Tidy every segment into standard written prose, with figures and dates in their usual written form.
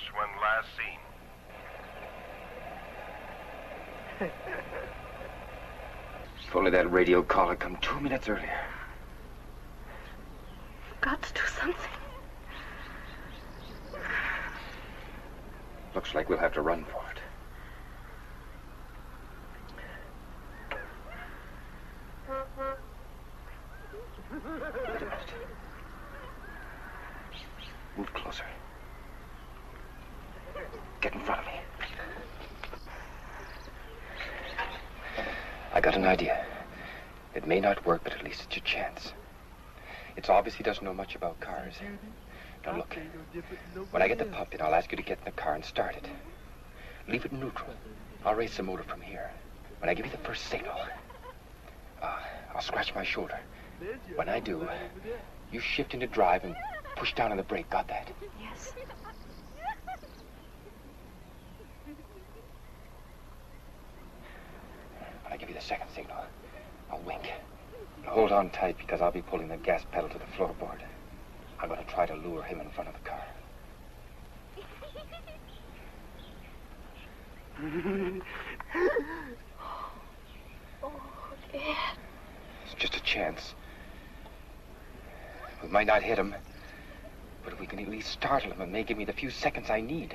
us when last seen. If only that radio call had come 2 minutes earlier. You've got to do something. Looks like we'll have to run for it. Wait a minute. Move closer. Get in front of me. I got an idea. It may not work, but at least it's a chance. It's obvious he doesn't know much about cars. Now look, when I get the pump in, I'll ask you to get in the car and start it. Leave it neutral. I'll race the motor from here. When I give you the first signal, I'll scratch my shoulder. When I do, you shift into drive and push down on the brake. Got that? Yes. When I give you the second signal, I'll wink. Now hold on tight because I'll be pulling the gas pedal to the floorboard. I'm going to try to lure him in front of the car. Oh, Dad. It's just a chance. We might not hit him, but if we can at least startle him, it may give me the few seconds I need.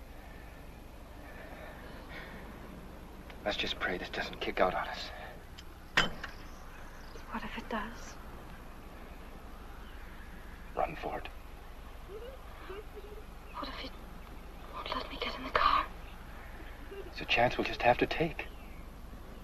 Let's just pray this doesn't kick out on us. What if it does? Run for it. What if he won't let me get in the car? It's a chance we'll just have to take.